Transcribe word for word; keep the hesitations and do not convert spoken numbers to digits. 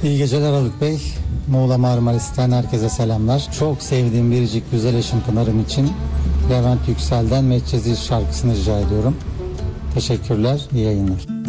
İyi geceler Haluk Bey. Muğla Marmaris'ten herkese selamlar. Çok sevdiğim biricik güzel eşim Pınar'ım için Levent Yüksel'den Medcezir şarkısını rica ediyorum. Teşekkürler, iyi yayınlar.